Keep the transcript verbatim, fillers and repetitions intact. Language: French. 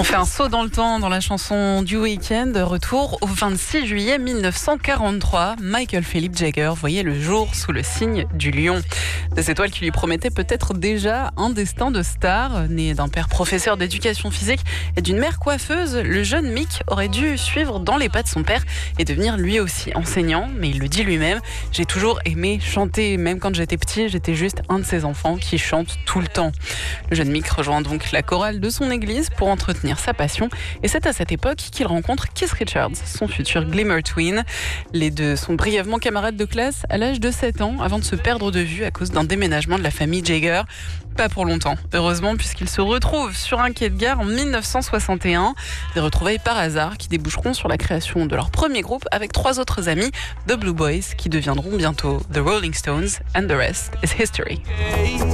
fait un saut dans le temps dans la chanson du Weeknd. Retour au vingt-six juillet mille neuf cent quarante-trois. Michael Philip Jagger voyait le jour sous le signe du lion. Des étoiles qui lui promettaient peut-être déjà un destin de star. Né d'un père professeur d'éducation physique et d'une mère coiffeuse, le jeune Mick aurait dû suivre dans les pas de son père et devenir lui aussi enseignant. Mais il le dit lui-même, j'ai toujours aimé chanter. Même quand j'étais petit, j'étais juste un de ces enfants qui chante tout le temps. Le jeune Mick rejoint donc la chorale de son église pour entretenir sa passion. Et c'est à cette époque qu'il rencontre Keith Richards, son futur Glimmer Twin. Les deux sont brièvement camarades de classe à l'âge de sept ans avant de se perdre de vue à cause d'un déménagement de la famille Jagger. Pas pour longtemps, heureusement, puisqu'ils se retrouvent sur un quai de gare en mille neuf cent soixante et un. Des retrouvailles par hasard qui déboucheront sur la création de leur premier groupe avec trois autres amis, The Blue Boys, qui deviendront bientôt The Rolling Stones, and the rest is history.